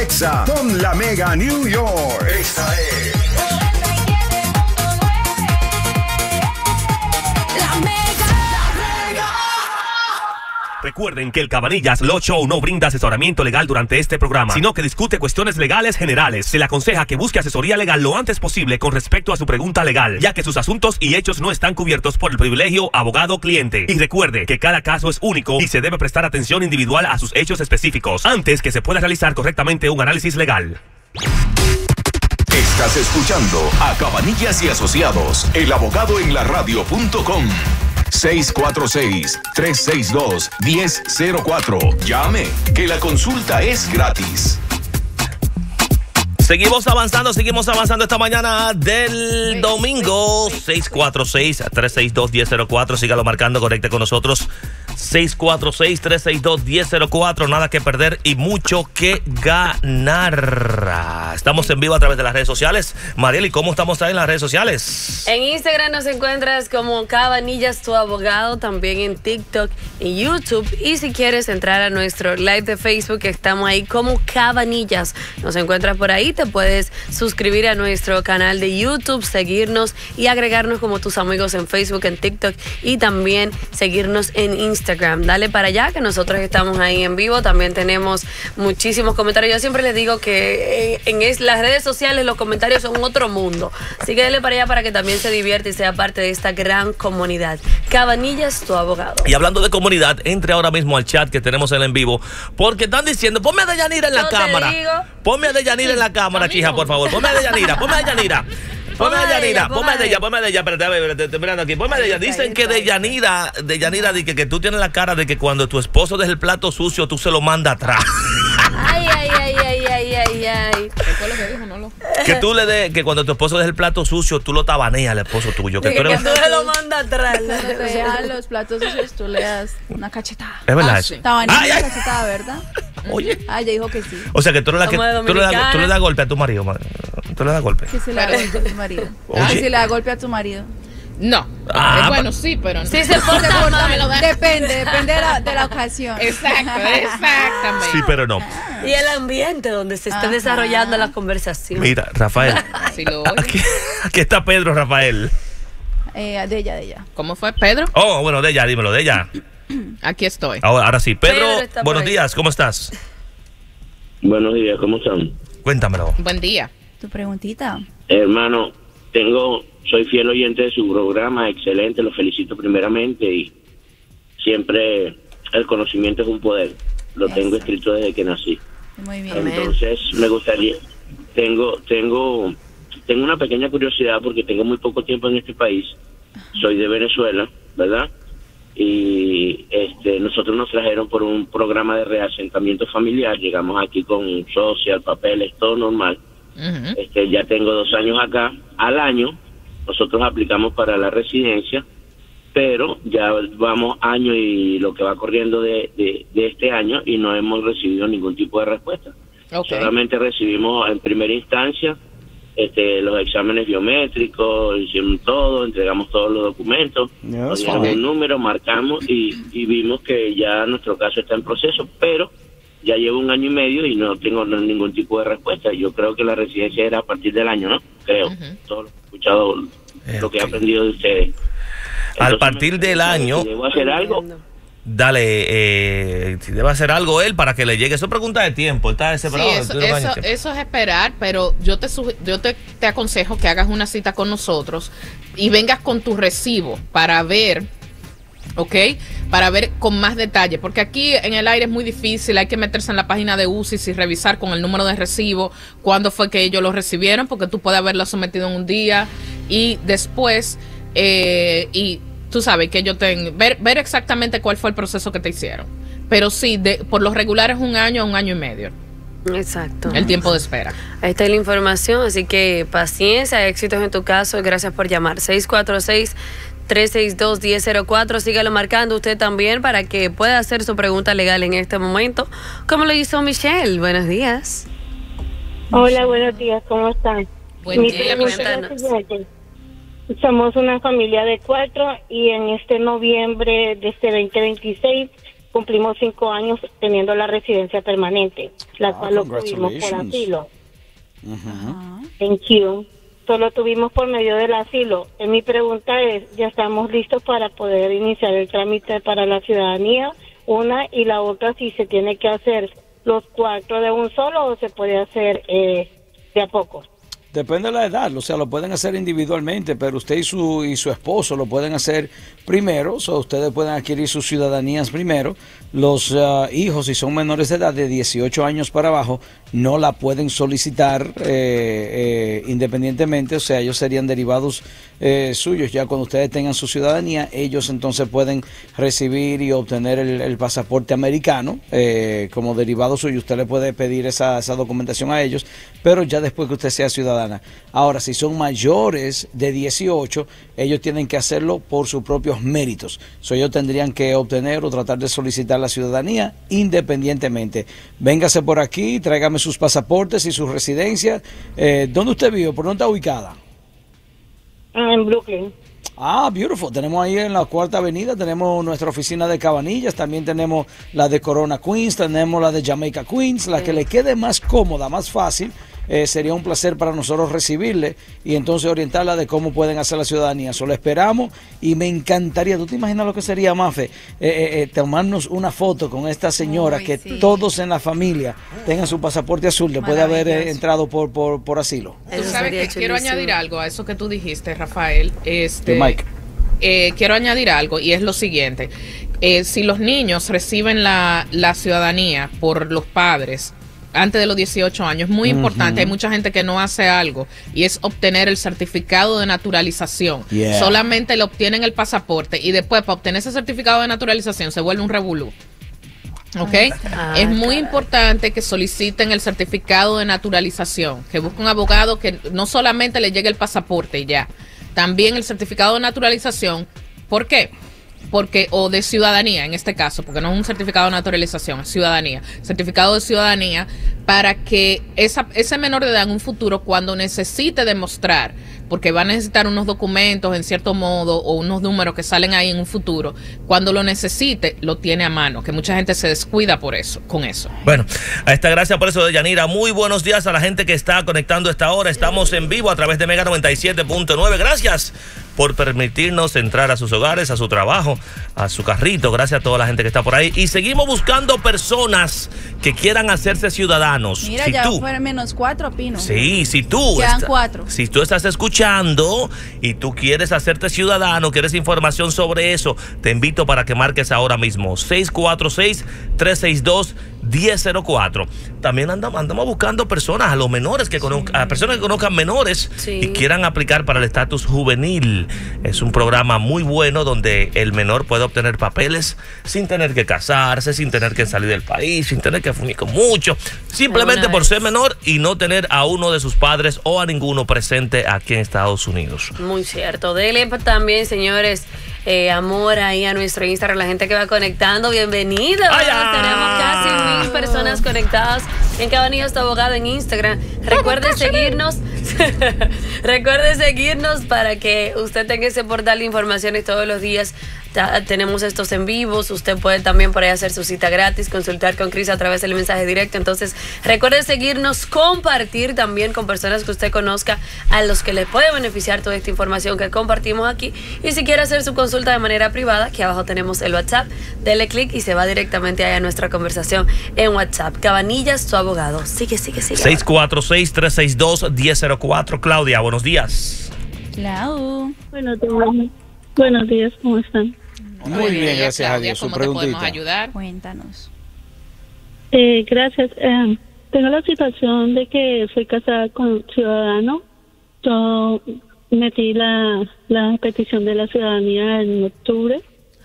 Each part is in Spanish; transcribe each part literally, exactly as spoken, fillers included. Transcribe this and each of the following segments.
Exa con la Mega New York. Esta es La Mega. Recuerden que el Cabanillas Law Show no brinda asesoramiento legal durante este programa, sino que discute cuestiones legales generales. Se le aconseja que busque asesoría legal lo antes posible con respecto a su pregunta legal, ya que sus asuntos y hechos no están cubiertos por el privilegio abogado-cliente. Y recuerde que cada caso es único y se debe prestar atención individual a sus hechos específicos antes que se pueda realizar correctamente un análisis legal. Estás escuchando a Cabanillas y Asociados, el abogado en la radio punto com. seis cuatro seis, tres seis dos, uno cero cero cuatro. Llame, que la consulta es gratis. Seguimos avanzando, seguimos avanzando esta mañana del domingo. seis cuatro seis, tres seis dos, uno cero cero cuatro. Sígalo marcando, conecte con nosotros. seis cuatro seis, tres seis dos, uno cero cero cuatro. Nada que perder y mucho que ganar. Estamos en vivo a través de las redes sociales. Marieli, ¿cómo estamos ahí en las redes sociales? En Instagram nos encuentras como Cabanillas, tu abogado. También en TikTok y YouTube. Y si quieres entrar a nuestro live de Facebook, estamos ahí como Cabanillas. Nos encuentras por ahí. Te puedes suscribir a nuestro canal de YouTube, seguirnos y agregarnos como tus amigos en Facebook, en TikTok y también seguirnos en Instagram. Dale para allá que nosotros estamos ahí en vivo. También tenemos muchísimos comentarios. Yo siempre les digo que en, en las redes sociales los comentarios son otro mundo. Así que dale para allá para que también se divierta y sea parte de esta gran comunidad. Cabanillas, tu abogado. Y hablando de comunidad, entre ahora mismo al chat que tenemos en vivo, porque están diciendo, ponme a Deyanira en la Yo te cámara. digo. Ponme a Deyanira en la cámara, chija, por favor. Ponme a Deyanira, ponme a Deyanira. Ponme a Deyanira, ponme a Deyanira, ponme a Deyanira, espérate, a ver, espérate, estoy mirando aquí. Ponme a Deyanira. Dicen que Deyanira, Deyanira, di que, que tú tienes la cara de que cuando tu esposo deja el plato sucio, tú se lo mandas atrás. Ay, ay, ay, ay, ay, ay, ay. ¿Qué fue lo que dijo? No lo... Que tú le des, que cuando tu esposo deja el plato sucio, tú lo tabaneas al esposo tuyo. Que Que, tú eres... que tú se lo mandas atrás. Cuando te dejan los platos sucios, tú le das una cachetada. Es verdad Ah, eso. sí. Tabanilla, Ay, ay. una cachetada, ¿verdad? Oye. Ah, ella dijo que sí. O sea que tú, eres la que, Como de tú, le das, dominicana. tú le das golpe a tu marido. ma- Tú le das golpe. Que se le da golpe a tu marido. Oye. Ah, si le da golpe a tu marido. No. Ah, Eh, bueno, sí, pero no. Si se porta mal. Depende, depende de la, de la ocasión. Exacto, exactamente. Sí, pero no. Y el ambiente donde se está Ajá. desarrollando la conversación. Mira, Rafael. Sí lo oye. Aquí, aquí está Pedro, Rafael. Eh, de ella, de ella. ¿Cómo fue, Pedro? Oh, bueno, de ella, dímelo, de ella. Aquí estoy. Ahora, ahora sí. Pedro, Pedro está por buenos ahí. días, ¿cómo estás? Buenos días, ¿cómo están? Cuéntamelo. Buen día. Tu preguntita. Hermano, tengo, soy fiel oyente de su programa, excelente, lo felicito primeramente y siempre el conocimiento es un poder, lo tengo escrito desde que nací. Muy bien. Amén. Entonces me gustaría, tengo, tengo, tengo una pequeña curiosidad porque tengo muy poco tiempo en este país, soy de Venezuela, ¿verdad? Y este nosotros nos trajeron por un programa de reasentamiento familiar, llegamos aquí con social, papeles, todo normal. Ujú. Este, ya tengo dos años acá. Al año nosotros aplicamos para la residencia, pero ya vamos año y lo que va corriendo de, de, de este año y no hemos recibido ningún tipo de respuesta. Ok. Solamente recibimos en primera instancia este, los exámenes biométricos, hicimos todo, entregamos todos los documentos, nos dieron un número, marcamos y, y vimos que ya nuestro caso está en proceso, pero ya llevo un año y medio y no tengo ningún tipo de respuesta. Yo creo que la residencia era a partir del año, ¿no? Creo. Ujú. Todo lo que he escuchado, Eh, lo que he ok. aprendido de ustedes. Al Entonces, partir me- del año, si ¿debo hacer algo? dale, eh, si debe hacer algo él para que le llegue. Eso es pregunta de tiempo. Él está Sí, desesperado. eso, tú no ganas eso, tiempo. eso es esperar, pero yo te suge- yo te, te aconsejo que hagas una cita con nosotros y vengas con tu recibo para ver, ¿ok? Para ver con más detalle, porque aquí en el aire es muy difícil, hay que meterse en la página de U C I S y revisar con el número de recibo cuándo fue que ellos lo recibieron, porque tú puedes haberlo sometido en un día y después, eh, y tú sabes que ellos ten, ver, ver exactamente cuál fue el proceso que te hicieron. Pero sí, de, por lo regular es un año a un año y medio Exacto. el tiempo de espera. Ahí está la información, así que paciencia, éxitos en tu caso. Gracias por llamar. seis cuatro seis, tres seis dos, uno cero cero cuatro. Sígalo marcando usted también para que pueda hacer su pregunta legal en este momento, como lo hizo Michelle. Buenos días. Hola, buenos días, ¿cómo están? Buen Mi día, pregunta Michelle. es la siguiente. Somos una familia de cuatro y en este noviembre de este veinte veintiséis cumplimos cinco años teniendo la residencia permanente, la Ah, cual lo tuvimos por congratulations. asilo. Ujú. Thank you. Solo tuvimos por medio del asilo. Eh, mi pregunta es, ¿ya estamos listos para poder iniciar el trámite para la ciudadanía? Una, y la otra, si se tiene que hacer los cuatro de un solo o se puede hacer eh, de a poco. Depende de la edad, o sea, lo pueden hacer individualmente, pero usted y su y su esposo lo pueden hacer primero, o sea, ustedes pueden adquirir sus ciudadanías primero. Los uh, hijos, si son menores de edad de dieciocho años para abajo, no la pueden solicitar eh, eh, independientemente, o sea, ellos serían derivados eh, suyos. Ya cuando ustedes tengan su ciudadanía, ellos entonces pueden recibir y obtener el, el pasaporte americano eh, como derivado suyo. Usted le puede pedir esa, esa documentación a ellos, pero ya después que usted sea ciudadana. Ahora, si son mayores de dieciocho, ellos tienen que hacerlo por sus propios méritos. So, ellos tendrían que obtener o tratar de solicitar la ciudadanía independientemente. Véngase por aquí, tráigame sus pasaportes y sus residencias. Eh, ¿Dónde usted vive? ¿Por dónde está ubicada? En Brooklyn. Ah, beautiful. Tenemos ahí en la Cuarta Avenida, tenemos nuestra oficina de Cabanillas, también tenemos la de Corona Queens, tenemos la de Jamaica Queens, la que le quede más cómoda, más fácil. Eh, sería un placer para nosotros recibirle y entonces orientarla de cómo pueden hacer la ciudadanía. Solo esperamos y me encantaría, ¿tú te imaginas lo que sería, Mafe? Eh, eh, eh, tomarnos una foto con esta señora, Uy, que sí. todos en la familia tengan su pasaporte azul después de haber eh, entrado por, por, por asilo. Tú Eso sabes sería que quiero chulísimo. añadir algo a eso que tú dijiste, Rafael. Este, Sí, Mike. eh, quiero añadir algo y es lo siguiente. Eh, si los niños reciben la, la ciudadanía por los padres antes de los dieciocho años, muy importante, hay mucha gente que no hace algo y es obtener el certificado de naturalización. Yeah. Solamente le obtienen el pasaporte y después para obtener ese certificado de naturalización se vuelve un revolú. ¿Ok? Ah, es muy caray. importante que soliciten el certificado de naturalización, que busque un abogado que no solamente le llegue el pasaporte y ya, también el certificado de naturalización. ¿Por qué? Porque, o de ciudadanía en este caso, porque no es un certificado de naturalización, es ciudadanía, certificado de ciudadanía, para que esa, ese menor de edad en un futuro, cuando necesite demostrar, porque va a necesitar unos documentos en cierto modo o unos números que salen ahí en un futuro, cuando lo necesite, lo tiene a mano, que mucha gente se descuida por eso, con eso. Bueno, a esta gracias por eso de Yanira. Muy buenos días a la gente que está conectando a esta hora. Estamos en vivo a través de Mega noventa y siete punto nueve. Gracias por permitirnos entrar a sus hogares, a su trabajo, a su carrito. Gracias a toda la gente que está por ahí. Y seguimos buscando personas que quieran hacerse ciudadanos. Mira, Si ya tú, fueron menos cuatro, Pino. Sí, si tú Quedan esta- cuatro. si tú estás escuchando y tú quieres hacerte ciudadano, quieres información sobre eso, te invito para que marques ahora mismo seis cuatro seis, tres seis dos, uno cero cero cuatro. También andamos, andamos buscando personas, a los menores que conozcan, a personas que conozcan menores Sí. y quieran aplicar para el estatus juvenil. Es un programa muy bueno donde el menor puede obtener papeles sin tener que casarse, sin tener que salir del país, sin tener que fumir con mucho, simplemente Alguna por vez. ser menor y no tener a uno de sus padres o a ninguno presente aquí en Estados Unidos. Muy cierto. Dele también, señores, eh, amor ahí a nuestro Instagram, la gente que va conectando. Bienvenidos. ¡Ay, ah! Tenemos casi mil personas conectadas en Cabanillas Tu Abogado en Instagram. Recuerde seguirnos. Recuerde seguirnos para que usted tenga ese portal de informaciones todos los días. Ta- Tenemos estos en vivos. Usted puede también por ahí hacer su cita gratis, consultar con Chris a través del mensaje directo. Entonces, recuerde seguirnos, compartir también con personas que usted conozca, a los que les puede beneficiar toda esta información que compartimos aquí. Y si quiere hacer su consulta de manera privada, aquí abajo tenemos el WhatsApp. Dele clic y se va directamente ahí a nuestra conversación en WhatsApp. Cabanillas, tu abogado. Sigue, sigue, sigue. seis cuatro seis, tres seis dos, uno cero cero cuatro. Claudia, buenos días. Claro. Buenos días. Buenos días, ¿cómo están? Muy bien, Bella gracias a Claudia, Dios. Su ¿cómo te podemos preguntita. ayudar? Cuéntanos. Eh, gracias. Eh, tengo la situación de que soy casada con ciudadano. Yo metí la, la petición de la ciudadanía en octubre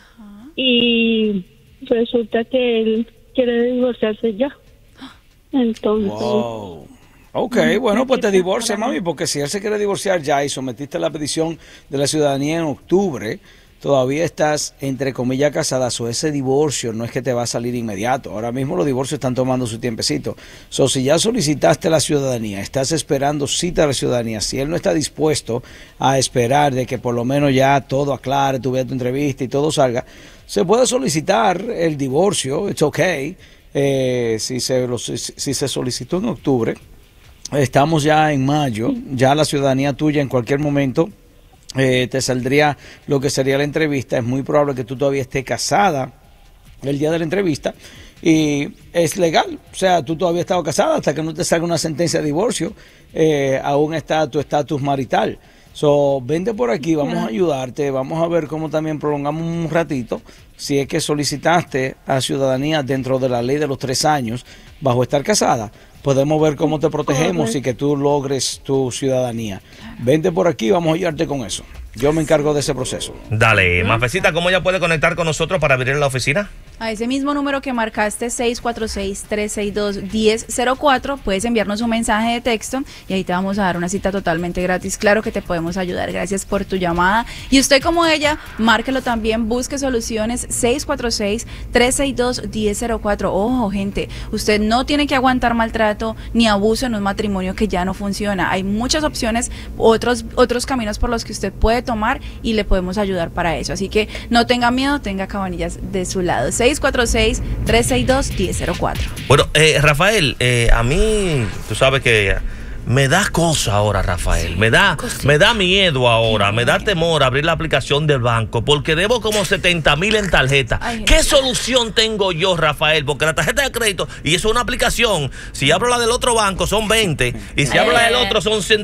y resulta que él quiere divorciarse ya. Entonces, Wow. Ok, bueno, pues te divorcia, mami, porque si él se quiere divorciar ya y sometiste la petición de la ciudadanía en octubre, todavía estás, entre comillas, casada, o ese divorcio no es que te va a salir inmediato. Ahora mismo los divorcios están tomando su tiempecito. So, si ya solicitaste la ciudadanía, estás esperando cita a la ciudadanía, si él no está dispuesto a esperar de que por lo menos ya todo aclare, tu veas tu entrevista y todo salga, se puede solicitar el divorcio, it's okay. Eh, si, se, si, si se solicitó en octubre, estamos ya en mayo, ya la ciudadanía tuya en cualquier momento eh, te saldría lo que sería la entrevista. Es muy probable que tú todavía estés casada el día de la entrevista y es legal, o sea, tú todavía estás casada hasta que no te salga una sentencia de divorcio, eh, aún está tu estatus marital. So, vente por aquí, vamos a ayudarte, vamos a ver cómo también prolongamos un ratito, si es que solicitaste a ciudadanía dentro de la ley de los tres años, bajo estar casada, podemos ver cómo te protegemos y que tú logres tu ciudadanía. Vente por aquí, vamos a ayudarte con eso. Yo me encargo de ese proceso. Dale, Mafecita, ¿cómo ella puede conectar con nosotros para abrir la oficina? A ese mismo número que marcaste, seis cuatro seis, tres seis dos, uno cero cero cuatro, puedes enviarnos un mensaje de texto y ahí te vamos a dar una cita totalmente gratis. Claro que te podemos ayudar. Gracias por tu llamada. Y usted, como ella, márquelo también, busque soluciones, seis cuatro seis, tres seis dos, uno cero cero cuatro. Ojo, gente, usted no tiene que aguantar maltrato ni abuso en un matrimonio que ya no funciona. Hay muchas opciones, otros, otros caminos por los que usted puede tomar y le podemos ayudar para eso. Así que no tenga miedo, tenga Cabanillas de su lado. seis cuatro seis, tres seis dos, uno cero cero cuatro. Bueno, eh, Rafael, eh, a mí, tú sabes que me da cosa ahora, Rafael. Me da, me da miedo ahora, me da temor abrir la aplicación del banco porque debo como setenta mil en tarjeta. Ay, ¿qué solución tengo yo, Rafael? Porque la tarjeta de crédito, y eso es una aplicación, si abro la del otro banco son veinte y si eh, abro la del otro son cinco.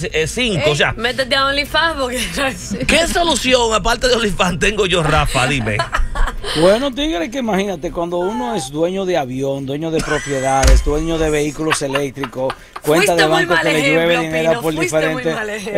Eh, o sea, métete a OnlyFans porque... ¿Qué solución, aparte de OnlyFans, tengo yo, Rafa? Dime. Bueno, tigre, que imagínate, cuando uno es dueño de avión, dueño de propiedades, dueño de vehículos eléctricos, cuenta de banco que le llueve dinero por diferente,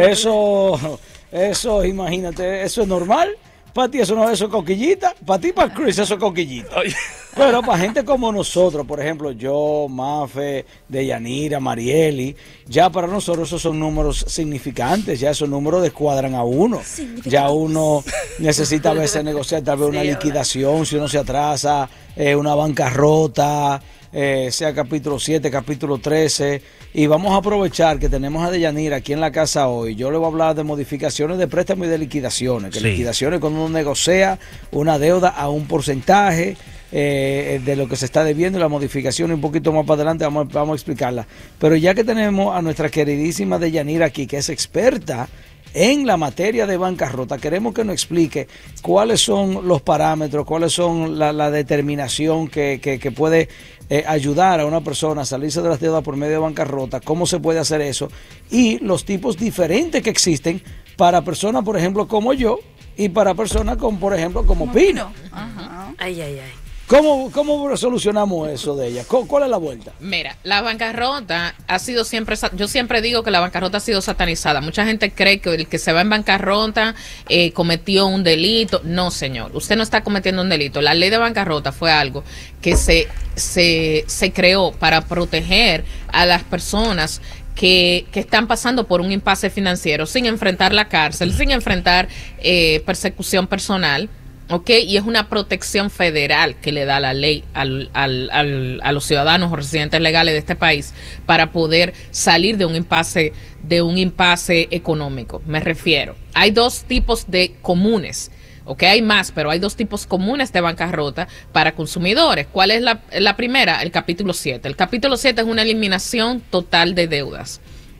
eso, eso, imagínate, eso es normal. Para ti eso no es eso coquillita, para ti, para Chris, eso es coquillita. Pero para gente como nosotros, por ejemplo, yo, Mafe, Deyanira, Marieli, ya para nosotros esos son números significantes, ya esos números descuadran a uno. Ya uno necesita a veces negociar tal vez una sí, liquidación, si uno se atrasa, eh, una bancarrota, eh, sea capítulo siete, capítulo trece, y vamos a aprovechar que tenemos a Deyanira aquí en la casa hoy. Yo le voy a hablar de modificaciones de préstamo y de liquidaciones, que sí. Liquidaciones cuando uno negocia una deuda a un porcentaje eh, de lo que se está debiendo, y la modificación un poquito más para adelante vamos, vamos a explicarla. Pero ya que tenemos a nuestra queridísima Deyanira aquí, que es experta en la materia de bancarrota, queremos que nos explique cuáles son los parámetros, cuáles son la, la determinación que, que, que puede eh, ayudar a una persona a salirse de las deudas por medio de bancarrota, cómo se puede hacer eso y los tipos diferentes que existen para personas, por ejemplo, como yo, y para personas como, por ejemplo, como Pino. Ajá. Ay, ay, ay. ¿Cómo, ¿Cómo solucionamos eso de ella? ¿Cuál es la vuelta? Mira, la bancarrota ha sido siempre, yo siempre digo que la bancarrota ha sido satanizada. Mucha gente cree que el que se va en bancarrota eh, cometió un delito. No, señor, usted no está cometiendo un delito. La ley de bancarrota fue algo que se, se, se creó para proteger a las personas Que, que están pasando por un impasse financiero sin enfrentar la cárcel, sin enfrentar eh, persecución personal. ¿Ok? Y es una protección federal que le da la ley al, al, al, a los ciudadanos o residentes legales de este país para poder salir de un impasse, de un impasse económico. Me refiero, hay dos tipos de comunes, ¿ok? Hay más, pero hay dos tipos comunes de bancarrota para consumidores. ¿Cuál es la, la primera? El capítulo siete. El capítulo siete es una eliminación total de deudas.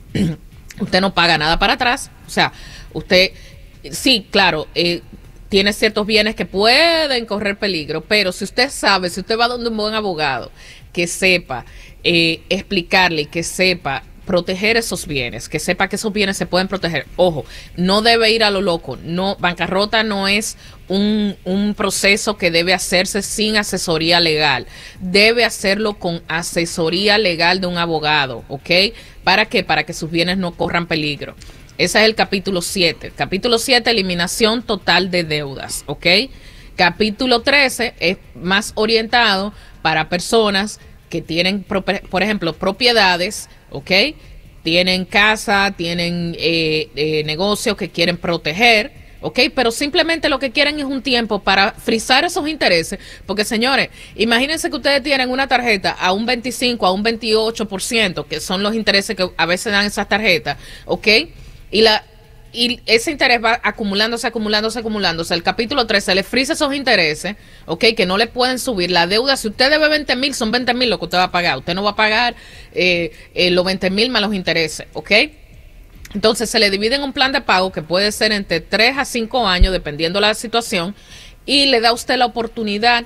Usted no paga nada para atrás, o sea, usted, sí, claro, eh, tiene ciertos bienes que pueden correr peligro, pero si usted sabe, si usted va donde un buen abogado que sepa eh, explicarle y que sepa proteger esos bienes, que sepa que esos bienes se pueden proteger. Ojo, no debe ir a lo loco. No, bancarrota no es un, un proceso que debe hacerse sin asesoría legal. Debe hacerlo con asesoría legal de un abogado, ¿ok? ¿Para qué? Para que sus bienes no corran peligro. Ese es el capítulo siete. Capítulo siete, eliminación total de deudas, ¿ok? Capítulo trece es más orientado para personas que tienen, por ejemplo, propiedades, ¿ok? Tienen casa, tienen eh, eh, negocios que quieren proteger, ¿ok? Pero simplemente lo que quieren es un tiempo para frizar esos intereses, porque señores, imagínense que ustedes tienen una tarjeta a un veinticinco, a un veintiocho por ciento, que son los intereses que a veces dan esas tarjetas, ¿ok? Y la y ese interés va acumulándose, acumulándose, acumulándose. El capítulo trece le frisa esos intereses, ¿ok? Que no le pueden subir. La deuda, si usted debe veinte mil, son veinte mil lo que usted va a pagar. Usted no va a pagar eh, eh, los veinte mil más los intereses, ¿ok? Entonces se le divide en un plan de pago que puede ser entre tres a cinco años, dependiendo la situación, y le da a usted la oportunidad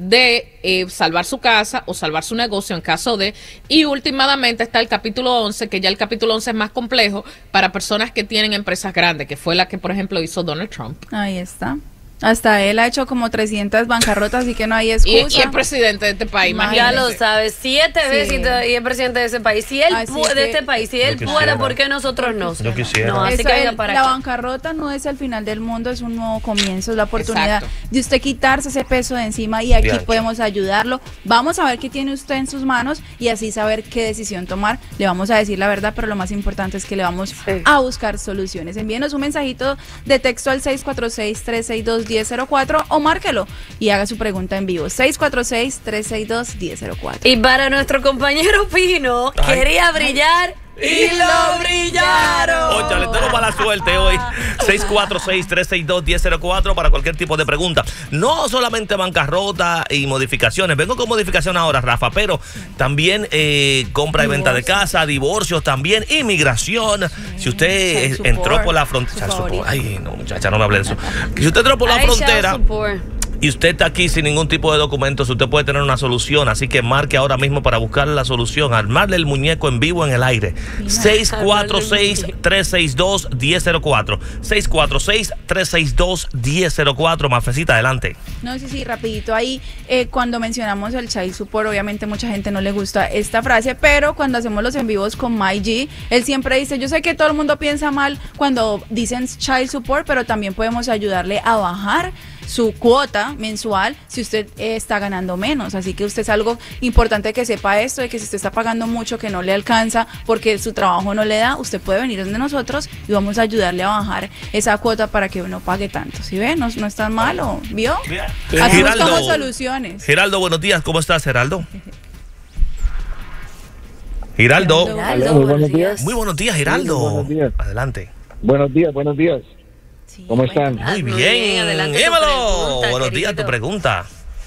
de eh, salvar su casa o salvar su negocio en caso de, y últimamente está el capítulo once, que ya el capítulo once es más complejo para personas que tienen empresas grandes, que fue la que por ejemplo hizo Donald Trump. Ahí está. Hasta él ha hecho como trescientas bancarrotas, así que no hay excusa. Y, y es presidente de este país, imagínate. Ya lo sabes, siete Sí. veces y, y es presidente de ese país. Si él Así puede, que- de este país, si él Yo puede, quisiera. ¿por qué nosotros no? Yo quisiera. No, así Eso, que venga el- para la acá. bancarrota no es el final del mundo, es un nuevo comienzo, es la oportunidad Exacto. de usted quitarse ese peso de encima y aquí Bianca. podemos ayudarlo. Vamos a ver qué tiene usted en sus manos y así saber qué decisión tomar. Le vamos a decir la verdad, pero lo más importante es que le vamos Sí. a buscar soluciones. Envíenos un mensajito de texto al seis cuatro seis, tres seis dos, uno cero cero cuatro o márquelo y haga su pregunta en vivo. seis cuatro seis, tres seis dos, uno cero cero cuatro. Y para nuestro compañero Pino, Ay. quería brillar y lo brillaron. Oye, le tengo mala suerte hoy. seis cuatro seis, tres seis dos, uno cero cero cuatro para cualquier tipo de pregunta. No solamente bancarrota y modificaciones. Vengo con modificación ahora, Rafa, pero también eh, compra y venta de casa, divorcios también, inmigración. Si usted Child eh, entró support. por la frontera. Su favorito. Ay, no, muchacha, no me hable de eso. Si usted entró por la Ay, child frontera support. y usted está aquí sin ningún tipo de documentos, usted puede tener una solución. Así que marque ahora mismo para buscar la solución. Armarle el muñeco en vivo en el aire. seis cuatro seis, tres seis dos, uno cero cero cuatro. seis cuatro seis, tres seis dos, uno cero cero cuatro. Mafecita, adelante. No, sí, sí, rapidito ahí, eh, cuando mencionamos el child support, obviamente mucha gente no le gusta esta frase, pero cuando hacemos los en vivos con Mike G, él siempre dice, yo sé que todo el mundo piensa mal cuando dicen child support, pero también podemos ayudarle a bajar su cuota mensual si usted eh, está ganando menos, así que usted es algo importante que sepa esto, de que si usted está pagando mucho que no le alcanza porque su trabajo no le da, usted puede venir donde nosotros y vamos a ayudarle a bajar esa cuota para que no pague tanto, ¿sí ve? No, no es tan malo, ¿vio? Así Geraldo. buscamos soluciones. Geraldo, buenos días. ¿Cómo estás, Geraldo? Geraldo. Geraldo. Geraldo, Muy buenos buenos días. días. Muy buenos días, Geraldo. Sí, buenos días. Adelante. Buenos días, buenos días. Sí, ¿Cómo están? bueno. Muy muy bien. bien, adelante tu Dímelo. pregunta, Buenos días, querido. tu pregunta.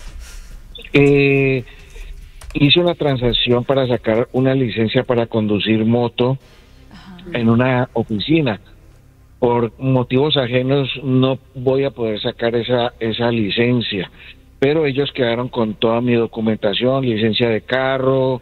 Eh, hice una transacción para sacar una licencia para conducir moto en una oficina. Por motivos ajenos no voy a poder sacar esa, esa licencia, pero ellos quedaron con toda mi documentación, licencia de carro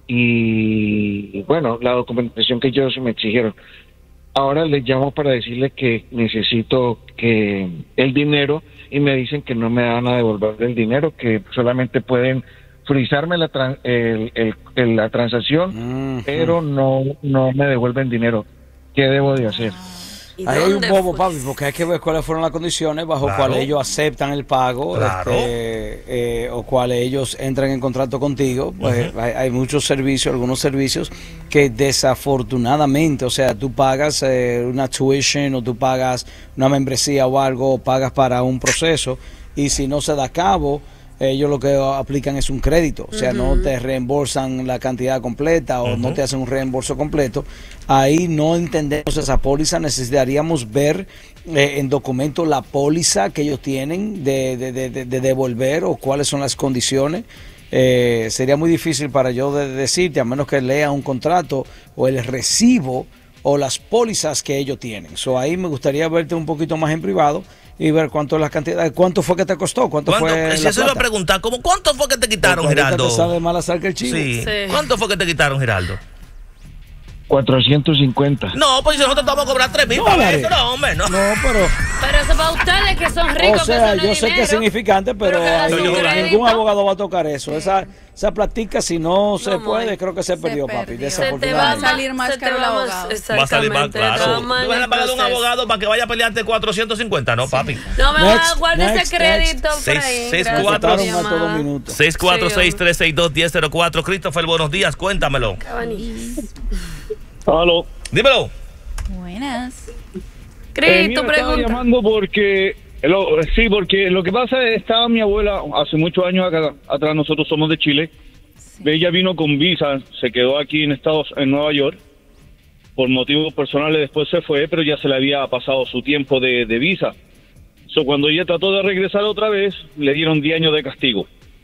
y, bueno, la documentación que ellos me exigieron. Ahora les llamo para decirle que necesito que el dinero y me dicen que no me van a devolver el dinero, que solamente pueden frizarme la, tran- el- el- el- la transacción, Ujú. pero no, no me devuelven dinero. ¿Qué debo de hacer? ¿Y Ahí hay un dónde bobo, fue? papi, porque hay que ver cuáles fueron las condiciones bajo Claro. cuales ellos aceptan el pago, Claro. este, eh, o cuáles ellos entran en contrato contigo. Pues hay, hay muchos servicios, algunos servicios que desafortunadamente, o sea, tú pagas eh, una tuition o tú pagas una membresía o algo, o pagas para un proceso y si no se da a cabo, ellos lo que aplican es un crédito, o sea, no te reembolsan la cantidad completa o no te hacen un reembolso completo. Ahí no entendemos esa póliza, necesitaríamos ver eh, en documento la póliza que ellos tienen de, de, de, de- de devolver o cuáles son las condiciones. Eh, sería muy difícil para yo de decirte, a menos que lea un contrato o el recibo o las pólizas que ellos tienen. So, ahí me gustaría verte un poquito más en privado y ver cuánto es la cantidad, cuánto fue que te costó, cuánto ¿Cuánto? fue Si la eso iba a plata. preguntar, ¿cómo, ¿cuánto fue que te quitaron, Porque ahorita Geraldo? te sabe más la sal que el chivo. Sí. Sí. ¿Cuánto fue que te quitaron, Geraldo? cuatrocientos cincuenta. No, pues si nosotros estamos a cobrar tres mil para Dólares. eso, no, hombre, no. No, pero, Pero eso para ustedes que son ricos, o sea, que eso no yo es sé que dinero. es significante, pero, Pero que da ahí su ningún crédito. abogado va a tocar eso. Esa, esa plática, si no se No, puede, Mike. creo que se, Se perdió, papi. perdió. Se te va Desafortunadamente. a salir más se te caro el va abogado. Va a salir más Exactamente, claro. te va ¿Tú más vas en a el pagar a un proceso. abogado para que vaya a pelearte cuatrocientos cincuenta? No, papi. No me Next, vas a guardar next, ese crédito next. por Seis- ahí. seis, Gracias cuatro. por tu Cortaron a todo llamada. minuto. seis cuatro seis, tres seis dos, uno cero cero cuatro. Christopher, buenos días, cuéntamelo. Cabanillas. Aló. Dímelo. Buenas. Cris, Eh, mira, tu estaba pregunta. llamando porque, lo- sí, porque lo que pasa es, estaba mi abuela hace muchos años acá, atrás, nosotros somos de Chile. Ella vino con visa, se quedó aquí en Estados, en Nueva York, por motivos personales después se fue, pero ya se le había pasado su tiempo de, de visa. So, cuando ella trató de regresar otra vez, le dieron diez años de castigo.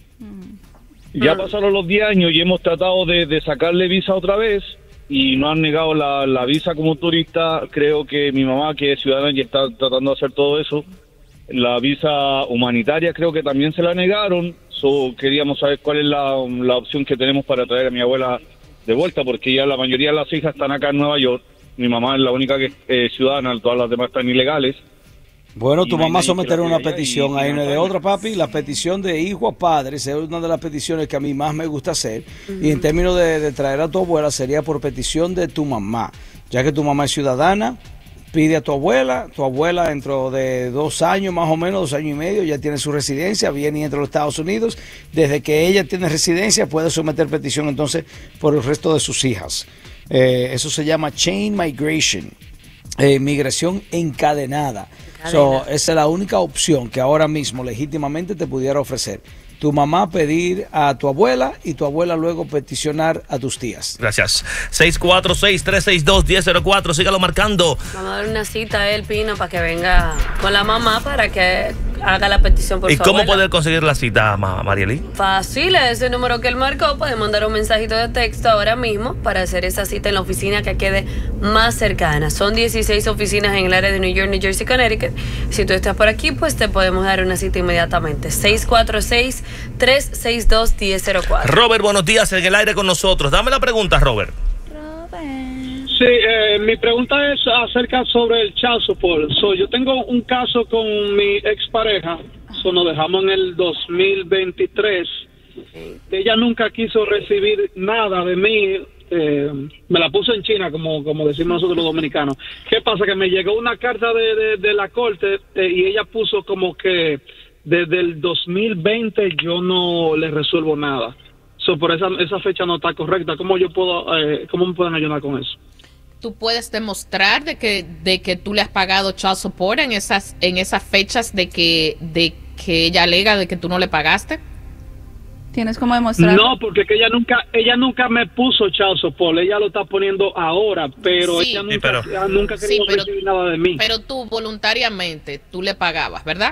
Ya pasaron los diez años y hemos tratado de, de sacarle visa otra vez y no han negado la, la visa como turista. Creo que mi mamá, que es ciudadana, ya está tratando de hacer todo eso. La visa humanitaria creo que también se la negaron. So, queríamos saber cuál es la, la opción que tenemos para traer a mi abuela de vuelta, porque ya la mayoría de las hijas están acá en Nueva York. Mi mamá es la única que es eh, ciudadana, todas las demás están ilegales. Bueno, tu Y no hay mamá nadie que someterá la una cuide allá petición, y- ahí y no es de no otra, papi. La petición de hijo a padres es una de las peticiones que a mí más me gusta hacer. Y en términos de, de traer a tu abuela, sería por petición de tu mamá. Ya que tu mamá es ciudadana, pide a tu abuela. Tu abuela dentro de dos años, más o menos, dos años y medio, ya tiene su residencia, viene y entra a los Estados Unidos. Desde que ella tiene residencia, puede someter petición entonces por el resto de sus hijas. Eh, eso se llama chain migration. Eh, migración encadenada. So, esa es la única opción que ahora mismo legítimamente te pudiera ofrecer. Tu mamá pedir a tu abuela y tu abuela luego peticionar a tus tías. Gracias. seis cuatro seis, tres seis dos, uno cero cero cuatro. Sígalo marcando. Vamos a dar una cita a él, Pino, para que venga con la mamá para que haga la petición por ¿Y su cómo abuela. poder conseguir la cita, Ma- Marieli? Fácil, es ese número que él marcó. Puede mandar un mensajito de texto ahora mismo para hacer esa cita en la oficina que quede más cercana. Son dieciséis oficinas en el área de New York, New Jersey, Connecticut. Si tú estás por aquí, pues te podemos dar una cita inmediatamente. seis cuatro seis, tres seis dos, uno cero cero cuatro. Robert, buenos días, en el aire con nosotros. Dame la pregunta, Robert. Sí, eh, mi pregunta es acerca sobre el child support. So, yo tengo un caso con mi expareja, so, nos dejamos en el dos mil veintitrés. Ella nunca quiso recibir nada de mí, eh, me la puso en China, como, como decimos nosotros los dominicanos. ¿Qué pasa? Que me llegó una carta de, de, de la corte eh, y ella puso como que desde el dos mil veinte yo no le resuelvo nada. So, por esa, esa fecha no está correcta. ¿Cómo yo puedo, eh, cómo me pueden ayudar con eso? Tú puedes demostrar de que de que tú le has pagado child support en esas en esas fechas de que de que ella alega de que tú no le pagaste. ¿Tienes cómo demostrar? No, porque que ella nunca ella nunca me puso child support, ella lo está poniendo ahora, pero Sí. ella Sí, nunca, pero- ella nunca ha querido Sí, pero- recibir nada de mí. Pero tú voluntariamente tú le pagabas, ¿verdad?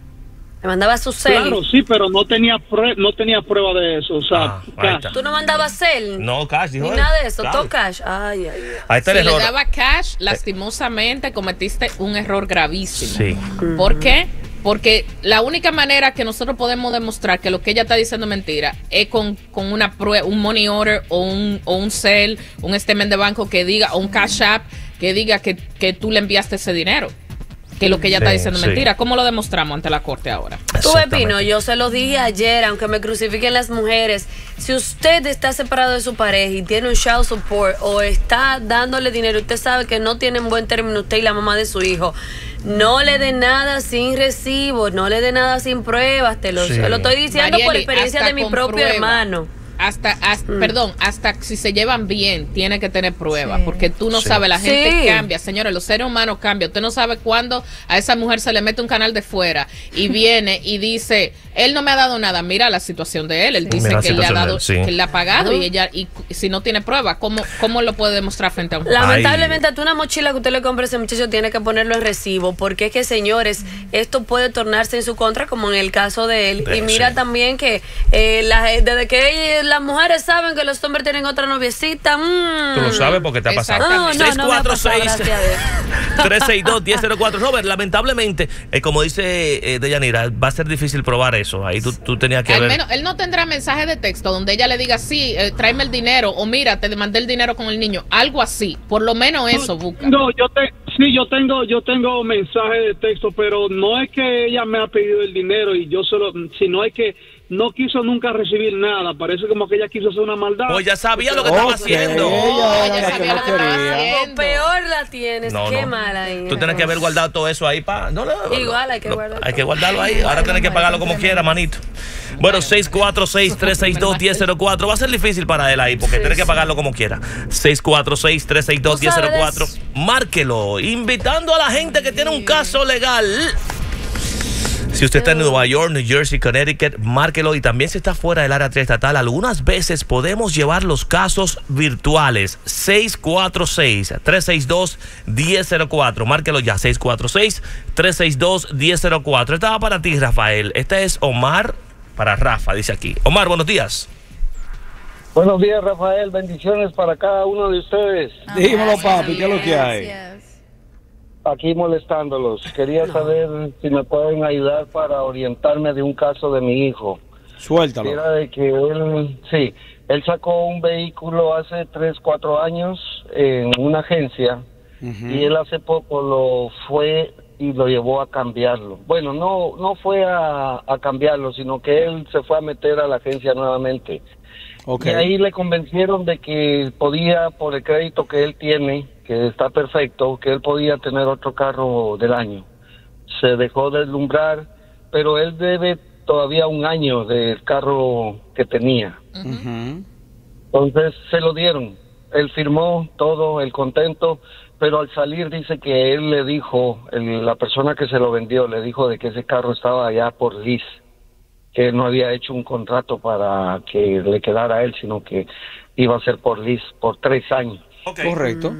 Le mandaba su cel. Claro, sí, pero no tenía prue- no tenía prueba de eso, o sea, Ah, ahí cash. está. ¿Tú no mandabas cel? No, cash, dijo Ni él. nada de eso, Claro. todo cash. Ay, ay, ay. Ahí está Si el le error. daba cash, lastimosamente cometiste un error gravísimo. Sí. ¿Por qué? Porque la única manera que nosotros podemos demostrar que lo que ella está diciendo es mentira es con, con una prueba, un money order o un, o un cel, un statement de banco que diga, o un cash app que diga que, que tú le enviaste ese dinero. Que lo que ella está Sí, diciendo es sí. mentira. ¿Cómo lo demostramos ante la corte ahora? Tú, Pino, yo se lo dije ayer, aunque me crucifiquen las mujeres, si usted está separado de su pareja y tiene un child support o está dándole dinero, usted sabe que no tiene en buen término usted y la mamá de su hijo, no le dé nada sin recibo, no le dé nada sin pruebas, te lo, Sí. se lo estoy diciendo por Marieli, experiencia hasta de mi con propio prueba. hermano. Hasta, hasta Mm. perdón, hasta si se llevan bien, tiene que tener pruebas, Sí. porque tú no Sí. sabes, la gente Sí. cambia, señores, los seres humanos cambian. Usted no sabe cuándo a esa mujer se le mete un canal de fuera y viene y dice, él no me ha dado nada. Mira la situación de él, él dice Mira la que él le ha situación de dado, él, sí. que él le ha pagado y ella, y si no tiene pruebas, ¿cómo, cómo lo puede demostrar frente a un juez? Lamentablemente, a tú una mochila que usted le compre a ese muchacho tiene que ponerlo en recibo, porque es que, señores, esto puede tornarse en su contra, como en el caso de él. De- y mira sí. también que eh, la- desde que ella- las mujeres saben que los hombres tienen otra noviecita, mmm. Tú lo sabes porque te ha pasado. Exactamente. No, no, no me ha pasado, gracias a Dios. tres seis dos, uno cero cero cuatro. Robert, lamentablemente, eh, como dice eh, Deyanira, va a ser difícil probar eso. Ahí tú, tú tenías que Al ver. menos él no tendrá mensaje de texto donde ella le diga, sí, eh, tráeme el dinero, o mira, te mandé el dinero con el niño, algo así. Por lo menos eso busca. No, yo te, sí, yo tengo, yo tengo mensaje de texto, pero no es que ella me ha pedido el dinero y yo solo, sino es que no quiso nunca recibir nada. Parece como que ella quiso hacer una maldad. Pues ya sabía lo que estaba haciendo. Oh, ella sabía lo que estaba O haciendo. peor la tienes, No, qué no. mala. Tú tienes que haber guardado todo eso ahí para... No, no, Igual hay que no, guardarlo. Hay que guardarlo ahí. Ahora tienes que pagarlo como quiera, manito. Bueno, seis cuatro seis, tres seis dos, uno cero cero cuatro. Va a ser difícil para él ahí porque Sí, tiene que sí. pagarlo como quiera. seis cuatro seis, tres seis dos, uno cero cero cuatro. Tú sabes. Márquelo. Invitando a la gente que tiene un caso legal. Si usted está en Nueva York, New Jersey, Connecticut, márquelo. Y también si está fuera del área triestatal, algunas veces podemos llevar los casos virtuales. seis cuatro seis, tres seis dos, uno cero cero cuatro. Márquelo ya, seis cuatro seis, tres seis dos, uno cero cero cuatro. Esta va para ti, Rafael. Esta es Omar para Rafa, dice aquí. Omar, buenos días. Buenos días, Rafael. Bendiciones para cada uno de ustedes. Dímelo, papi, ¿qué es lo que hay? Gracias. Aquí molestándolos. Quería saber si me pueden ayudar para orientarme de un caso de mi hijo. Suéltalo. Era de que él, sí, él sacó un vehículo hace tres, cuatro años en una agencia Ujú. y él hace poco lo fue y lo llevó a cambiarlo. Bueno, no no fue a, a cambiarlo, sino que él se fue a meter a la agencia nuevamente. Ok. Y ahí le convencieron de que podía, por el crédito que él tiene, que está perfecto, que él podía tener otro carro del año. Se dejó deslumbrar, pero él debe todavía un año del carro que tenía. Ujú. Entonces se lo dieron. Él firmó todo, el contento, pero al salir dice que él le dijo, el- la persona que se lo vendió, le dijo de que ese carro estaba allá por lease, que él no había hecho un contrato para que le quedara a él, sino que iba a ser por lease por tres años. Correcto.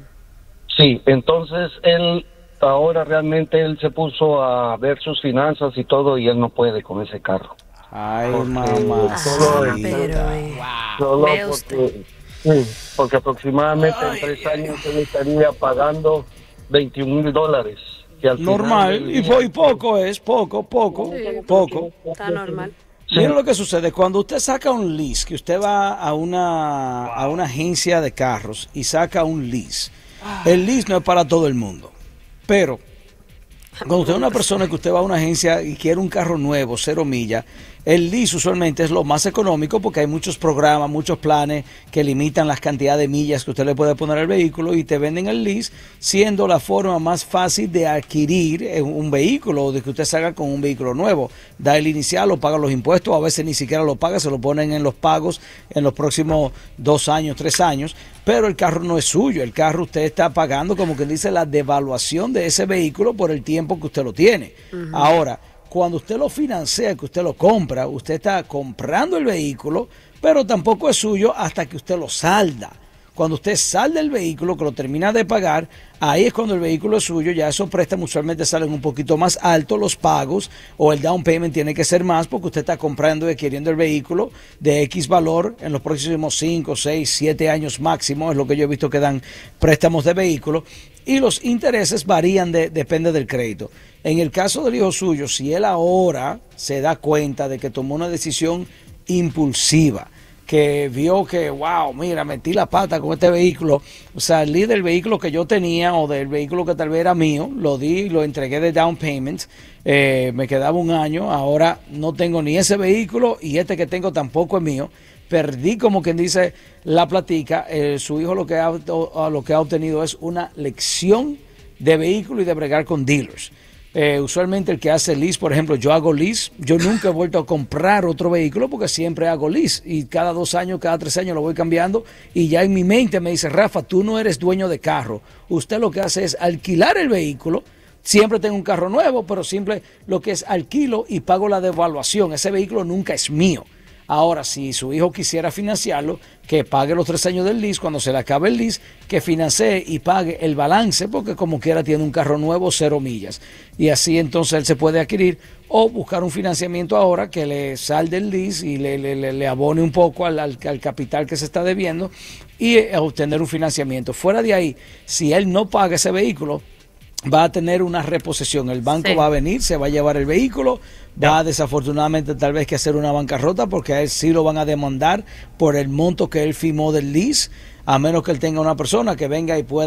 Sí, entonces él, ahora realmente él se puso a ver sus finanzas y todo y él no puede con ese carro. Ay, Porque mamá. solo Ah, pero, eh, Solo Ve usted. porque, sí, porque aproximadamente en tres años él estaría pagando veintiún mil dólares. que al final Normal. del Y, día- fo- y poco es, poco, poco, Sí. poco. está normal. Miren lo que sucede cuando usted saca un lease, que usted va a una, a una agencia de carros y saca un lease. El lease no es para todo el mundo, pero cuando usted es una persona que usted va a una agencia y quiere un carro nuevo, cero millas, el lease usualmente es lo más económico porque hay muchos programas, muchos planes que limitan las cantidades de millas que usted le puede poner al vehículo y te venden el lease, siendo la forma más fácil de adquirir eh, un vehículo o de que usted salga con un vehículo nuevo. Da el inicial, lo paga los impuestos, a veces ni siquiera lo paga, se lo ponen en los pagos en los próximos dos años, tres años, pero el carro no es suyo, el carro usted está pagando, como que dice, la devaluación de ese vehículo por el tiempo que usted lo tiene. Ahora, cuando usted lo financia, que usted lo compra, usted está comprando el vehículo, pero tampoco es suyo hasta que usted lo salda. Cuando usted salda el vehículo, que lo termina de pagar, ahí es cuando el vehículo es suyo. Ya esos préstamos usualmente salen un poquito más altos los pagos, o el down payment tiene que ser más porque usted está comprando y adquiriendo el vehículo de X valor en los próximos cinco, seis, siete años máximo, es lo que yo he visto que dan préstamos de vehículo, y los intereses varían, de, depende del crédito. En el caso del hijo suyo, si él ahora se da cuenta de que tomó una decisión impulsiva, que vio que, wow, mira, metí la pata con este vehículo, salí del vehículo que yo tenía o del vehículo que tal vez era mío, lo di, lo entregué de down payment, eh, me quedaba un año, ahora no tengo ni ese vehículo y este que tengo tampoco es mío, perdí, como quien dice, la platica, eh, su hijo lo que, ha, o- lo que ha obtenido es una lección de vehículo y de bregar con dealers. Eh, usualmente el que hace lease, por ejemplo, yo hago lease, yo nunca he vuelto a comprar otro vehículo porque siempre hago lease y cada dos años, cada tres años lo voy cambiando y ya en mi mente me dice, Rafa, tú no eres dueño de carro, usted lo que hace es alquilar el vehículo, siempre tengo un carro nuevo, pero siempre lo que es alquilo y pago la devaluación, ese vehículo nunca es mío. Ahora, si su hijo quisiera financiarlo, que pague los tres años del lease, cuando se le acabe el lease, que financie y pague el balance, porque como quiera tiene un carro nuevo, cero millas. Y así entonces él se puede adquirir o buscar un financiamiento ahora que le salde el lease y le, le, le, le abone un poco al, al, al capital que se está debiendo y eh, obtener un financiamiento. Fuera de ahí, si él no paga ese vehículo, va a tener una reposición. El banco Sí. va a venir, se va a llevar el vehículo, va a desafortunadamente tal vez que hacer una bancarrota porque a él sí lo van a demandar por el monto que él firmó del lease, a menos que él tenga una persona que venga y pueda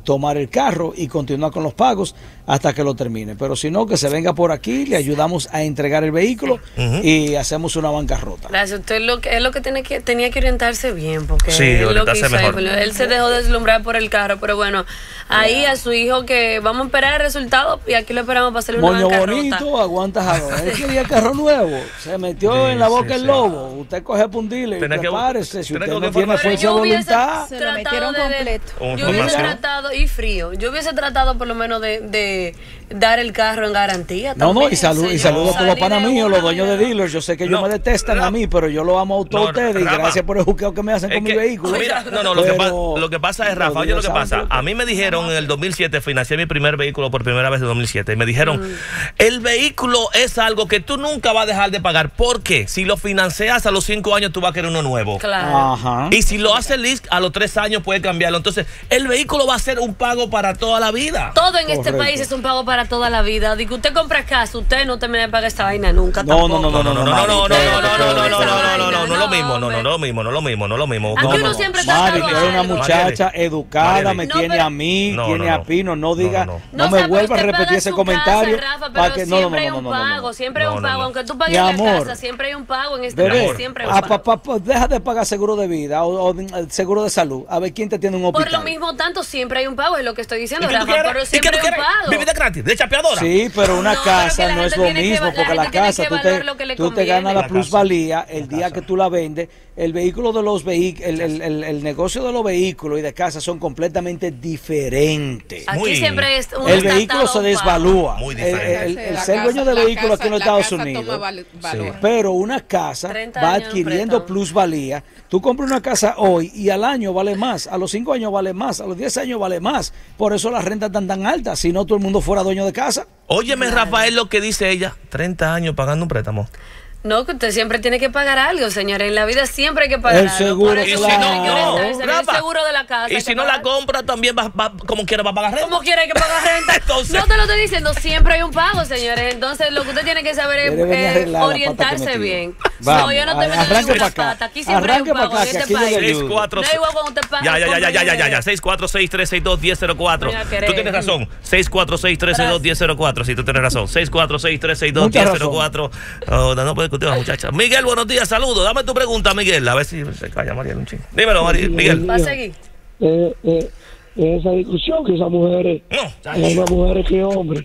tomar el carro y continuar con los pagos hasta que lo termine. Pero si no, que se venga por aquí, le ayudamos a entregar el vehículo uh-huh. y hacemos una bancarrota. Gracias. Usted lo que, es lo que, tiene que tenía que orientarse bien, porque sí, él, lo que hizo, mejor. Él, él se dejó deslumbrar por el carro, pero bueno, ahí yeah. a su hijo que vamos a esperar el resultado y aquí lo esperamos para hacerle una Moño bancarrota. bonito, aguanta jalón. Él quería carro nuevo, se metió sí, en la boca sí, el sí. lobo. Usted coge pundile y prepárese. Si usted no tiene fuerza de voluntad, se lo metieron completo. Yo hubiese tratado, y frío, yo hubiese tratado por lo menos de, de dar el carro en garantía. No, no, y, salud, y saludos por los panas míos, los dueños de dealers. Yo sé que ellos no, me detestan no, a mí, pero yo lo amo a todos no, ustedes y gracias por el juqueo que me hacen con que, mi vehículo. Mira, no, no, lo, pero, que pa, lo que pasa es, Rafa, oye lo que pasa. A mí me dijeron en el dos mil siete, financié mi primer vehículo por primera vez en dos mil siete, y me dijeron, mm. el vehículo es algo que tú nunca vas a dejar de pagar. ¿Por qué? Si lo financias a los cinco años, tú vas a querer uno nuevo. Claro. Ajá. Y si lo haces list, a los tres años puedes cambiarlo. Entonces, el vehículo va a ser un pago para toda la vida. Todo en Correcto. Este país es un pago para toda la vida. De que usted compra casa, usted no termina de pagar esta vaina nunca. No, no, no, no, no, no, no, no, no, no, no, no, no, no, no, no, no, lo mismo, no, no, lo mismo, no lo mismo, no lo mismo. Aquí uno siempre está Mari, tú eres una muchacha educada, me tiene a mí, tiene a Pino, no diga, no me vuelva a repetir ese comentario. Para que no, no, no, no, pago, siempre hay un pago, aunque tú pagues la casa, siempre hay un pago en este país, siempre hay un pago. Deja de pagar seguro de vida o seguro de salud, a ver quién te tiene un hospital. Por lo mismo tanto, siempre hay un pago, es lo que estoy diciendo, Rafa, pero siempre hay un pago. Vivida gratis, de chapeadora. Sí, pero una casa no es lo mismo, porque la casa tú te, tú te ganas la plusvalía el día que tú la vendes. El vehículo de los vehículos, el, el, el, el negocio de los vehículos y de casa son completamente diferentes. Aquí Muy siempre es un el vehículo se desvalúa. Muy diferente. El, el, el ser dueño de vehículos aquí en los Estados Unidos. Vale, sí, pero una casa va adquiriendo plusvalía. Tú compras una casa hoy y al año vale más, a los cinco años vale más, a los diez años vale más. Por eso las rentas están tan altas. Si no, todo el mundo fuera dueño de casa. Óyeme, Rafael, lo que dice ella, treinta años pagando un préstamo. No, que usted siempre tiene que pagar algo, señores. En la vida siempre hay que pagar el seguro, algo. Claro. Y si no, el seguro de la casa. Y si no la compra, también va, va, como quiera va a pagar renta. Como quiera hay que pagar renta. Entonces, no te lo estoy diciendo, siempre hay un pago, señores. Entonces, lo que usted tiene que saber es eh, orientarse bien. Vamos, no, yo no te voy a decir una pata. Aquí siempre hay un pago en este país. seis cuatro seis No es igual cuando usted paga. Ya, ya, ya, ya, ya, ya, ya. seis cuatro seis, tres seis dos, uno cero cero cuatro. Tú tienes razón. seis cuatro seis, tres seis dos, uno cero cero cuatro. Sí, tú tienes razón. seis cuatro seis, tres seis dos, uno cero cero cuatro. Oh, no puede discutir, muchacha. Miguel, buenos días, saludos. Dame tu pregunta, Miguel. A ver si se calla Mariel un chingo. Dímelo, Mariel, Miguel. Va a seguir. Eh, eh, esa discusión que esas mujeres, no, hay más mujeres que hombres.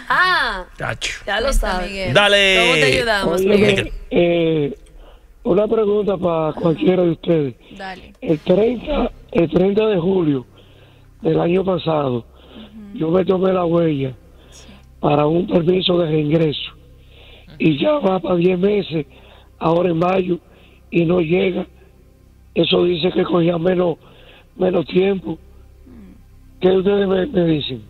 Ah, Chacho. Ya lo sabes, Miguel. Dale. ¿Cómo te ayudamos, Oye, Miguel? Eh, una pregunta para cualquiera de ustedes. Dale. El treinta, el treinta de julio del año pasado, uh-huh. yo me tomé la huella sí. para un permiso de reingreso. Y ya va para diez meses, ahora en mayo, y no llega. Eso dice que cogía menos, menos tiempo. ¿Qué ustedes me, me dicen?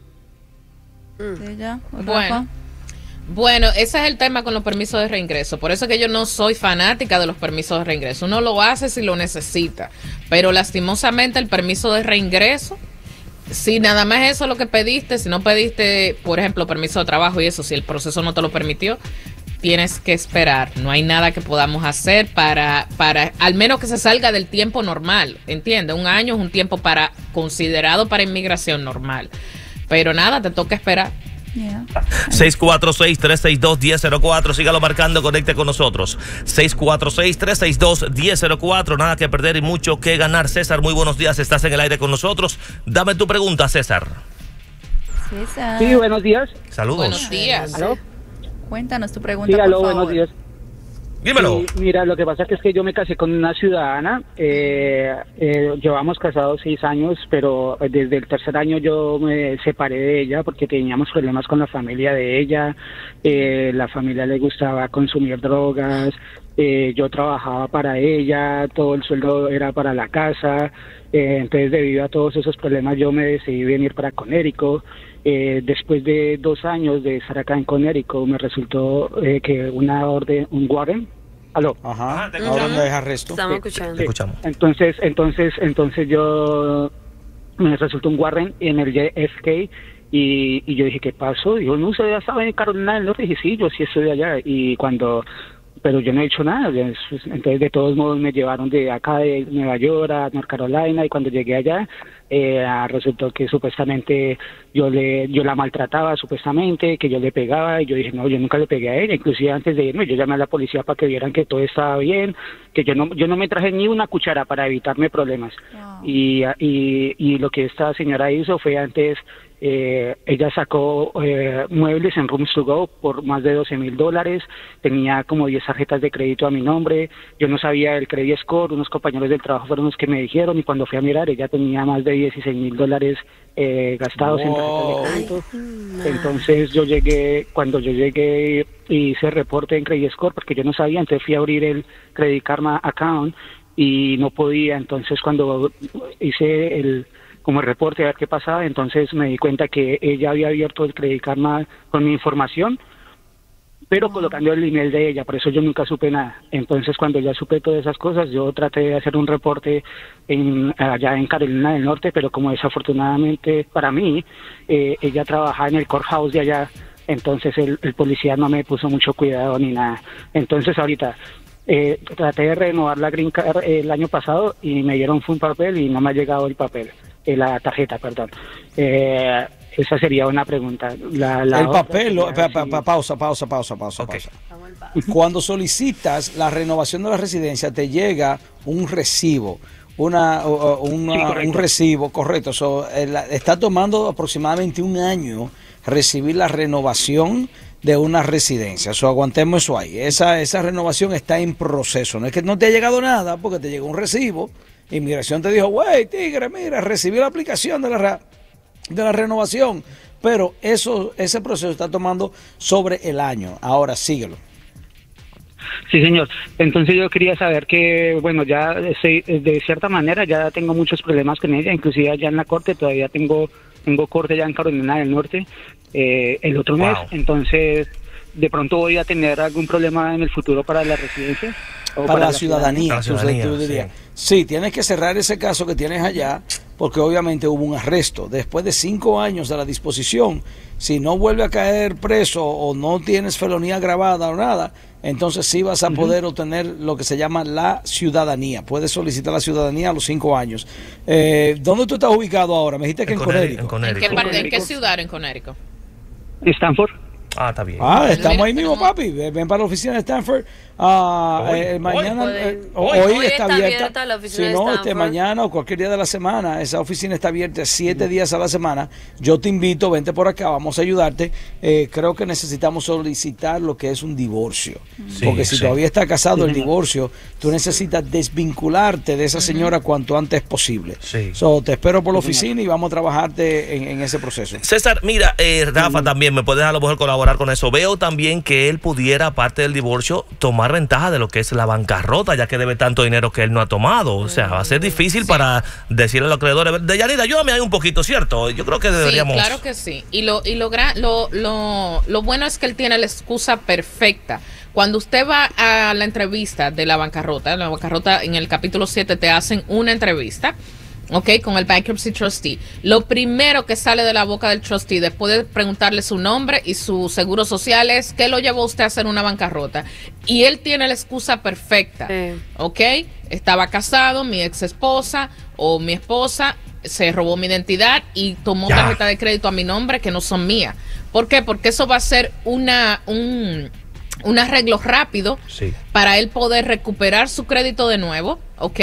Sí, ya. Bueno, bueno, ese es el tema con los permisos de reingreso. Por eso que yo no soy fanática de los permisos de reingreso. Uno lo hace si lo necesita. Pero lastimosamente el permiso de reingreso, si nada más eso es lo que pediste, si no pediste, por ejemplo, permiso de trabajo y eso, si el proceso no te lo permitió, tienes que esperar. No hay nada que podamos hacer para, para al menos que se salga del tiempo normal, ¿entiendes? Un año es un tiempo para considerado para inmigración normal. Pero nada, te toca esperar. Yeah. seis cuatro seis, tres seis dos, uno cero cero cuatro. Sígalo marcando, conecte con nosotros. seis cuatro seis, tres seis dos, uno cero cero cuatro. Nada que perder y mucho que ganar. César, muy buenos días. Estás en el aire con nosotros. Dame tu pregunta, César. César. Sí, buenos días. Saludos. Buenos días. ¿Aló? Cuéntanos tu pregunta, Sí, aló, por favor. buenos días. Dímelo. Sí, mira, lo que pasa que es que yo me casé con una ciudadana, eh, eh, llevamos casados seis años, pero desde el tercer año yo me separé de ella porque teníamos problemas con la familia de ella, eh, la familia le gustaba consumir drogas, eh, yo trabajaba para ella, todo el sueldo era para la casa, eh, entonces debido a todos esos problemas yo me decidí venir para Connecticut. Eh, después de dos años de estar acá en Connecticut me resultó eh, que una orden, un warrant, aló, ajá, ¿una orden de arresto? Estamos escuchando. Sí. Escuchamos. Entonces, entonces, entonces yo me resultó un warrant en el J F K y, y yo dije, ¿qué pasó? Y yo no sé, ya estaba en Carolina del Norte. Y dije, sí, yo sí estoy allá. Y cuando, pero yo no he hecho nada. Entonces, de todos modos, me llevaron de acá de Nueva York a North Carolina y cuando llegué allá, Eh, resultó que supuestamente yo le yo la maltrataba, supuestamente, que yo le pegaba, y yo dije, no, yo nunca le pegué a ella. Inclusive antes de irme, yo llamé a la policía para que vieran que todo estaba bien, que yo no yo no me traje ni una cuchara para evitarme problemas. Wow. Y, y, y lo que esta señora hizo fue antes... Eh, ella sacó eh, muebles en Rooms to Go por más de doce mil dólares, tenía como diez tarjetas de crédito a mi nombre, yo no sabía el credit score, unos compañeros del trabajo fueron los que me dijeron, y cuando fui a mirar ella tenía más de dieciséis mil dólares eh, gastados wow. en tarjetas de crédito. Ay, entonces yo llegué, cuando yo llegué hice reporte en credit score porque yo no sabía, entonces fui a abrir el Credit Karma account y no podía, entonces cuando hice el como el reporte a ver qué pasaba, entonces me di cuenta que ella había abierto el Credit Karma con mi información, pero colocando el email de ella, por eso yo nunca supe nada. Entonces cuando ya supe todas esas cosas, yo traté de hacer un reporte en, allá en Carolina del Norte, pero como desafortunadamente para mí, eh, ella trabajaba en el courthouse de allá, entonces el, el policía no me puso mucho cuidado ni nada. Entonces ahorita eh, traté de renovar la Green Card el año pasado y me dieron un papel y no me ha llegado el papel. La tarjeta, perdón. Eh, esa sería una pregunta. La, la el papel, lo, pa, pa, pa, pausa, pausa, pausa, pausa, okay. pausa. Cuando solicitas la renovación de la residencia, te llega un recibo, una, una sí, un recibo, correcto. So, el, está tomando aproximadamente un año recibir la renovación de una residencia. So, aguantemos eso ahí. Esa, esa renovación está en proceso. No es que no te ha llegado nada, porque te llegó un recibo. Inmigración te dijo, güey, tigre, mira, recibí la aplicación de la, de la renovación, pero eso ese proceso está tomando sobre el año. Ahora síguelo. Sí, señor. Entonces yo quería saber que, bueno, ya de cierta manera ya tengo muchos problemas con ella, inclusive allá en la corte, todavía tengo tengo corte ya en Carolina del Norte eh, el otro wow. mes, entonces de pronto voy a tener algún problema en el futuro para la residencia. Para, para la, la ciudadanía, ciudadanía tú dirías. Sí. sí, tienes que cerrar ese caso que tienes allá, porque obviamente hubo un arresto. Después de cinco años de la disposición, si no vuelve a caer preso o no tienes felonía agravada o nada, entonces sí vas a uh-huh. poder obtener lo que se llama la ciudadanía. Puedes solicitar la ciudadanía a los cinco años. Eh, ¿Dónde tú estás ubicado ahora? Me dijiste que en, en Connecticut. Connecticut. ¿En, qué, ¿En qué ciudad en Connecticut? Stanford. Ah, está bien. Ah, estamos ahí mismo, papi. Ven para la oficina de Stanford. Uh, hoy, eh, mañana, hoy, eh, hoy, hoy hoy está, está abierta. abierta la oficina si no, de este, mañana o cualquier día de la semana, esa oficina está abierta siete días a la semana. Yo te invito, vente por acá, vamos a ayudarte. Eh, creo que necesitamos solicitar lo que es un divorcio. Sí, porque si sí. todavía está casado el divorcio, tú necesitas desvincularte de esa señora uh-huh. cuanto antes posible. Sí. So, te espero por la oficina y vamos a trabajarte en, en ese proceso. César, mira, eh, Rafa uh-huh. también me puedes a lo mejor colaborar con eso. Veo también que él pudiera, aparte del divorcio, tomar ventaja de lo que es la bancarrota, ya que debe tanto dinero que él no ha tomado. O sea, va a ser difícil sí. para decirle a los acreedores, Deyanira, ayúdame ahí un poquito, ¿cierto? Yo creo que deberíamos... Sí, claro que sí. Y lo, y lo, lo, lo, lo bueno es que él tiene la excusa perfecta. Cuando usted va a la entrevista de la bancarrota, la bancarrota en el capítulo siete te hacen una entrevista, ok, con el bankruptcy trustee. Lo primero que sale de la boca del trustee después de preguntarle su nombre y su seguro social es ¿qué lo llevó usted a hacer una bancarrota? Y él tiene la excusa perfecta, sí. ok, estaba casado, mi ex esposa o mi esposa se robó mi identidad y tomó ya. tarjeta de crédito a mi nombre que no son mías. ¿Por qué? Porque eso va a ser una un, un arreglo rápido sí. para él poder recuperar su crédito de nuevo, ok,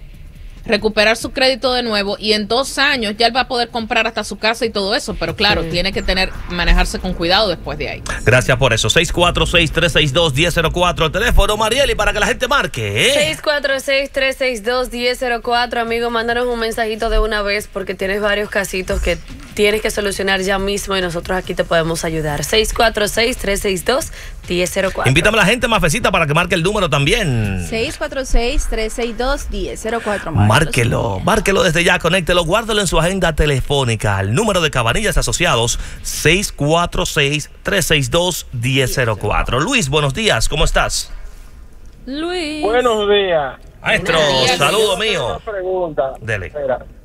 recuperar su crédito de nuevo y en dos años ya él va a poder comprar hasta su casa y todo eso, pero claro, sí. tiene que tener manejarse con cuidado después de ahí. Gracias por eso. seis cuatro seis, tres seis dos, uno cero cero cuatro, el teléfono, Marieli, para que la gente marque, ¿eh? seis cuatro seis, tres seis dos, uno cero cero cuatro, amigo, mándanos un mensajito de una vez porque tienes varios casitos que tienes que solucionar ya mismo y nosotros aquí te podemos ayudar. seis cuatro seis, tres seis dos, uno cero cero cuatro. Invítame a la gente, Mafecita, para que marque el número también. seis cuatro seis, tres seis dos, uno cero cero cuatro. Márquelo, márquelo desde ya, conéctelo, guárdalo en su agenda telefónica. El número de Cabanillas Asociados, seis cuatro seis, tres seis dos, uno cero cero cuatro. Luis, buenos días, ¿cómo estás? Luis. Buenos días. Maestro, saludo mío. Una pregunta. Dele. Espera.